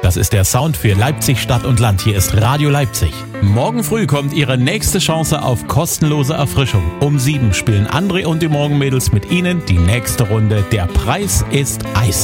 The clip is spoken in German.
Das ist der Sound für Leipzig Stadt und Land. Hier ist Radio Leipzig. Morgen früh kommt Ihre nächste Chance auf kostenlose Erfrischung. Um 7 spielen André und die Morgenmädels mit Ihnen die nächste Runde. Der Preis ist Eis.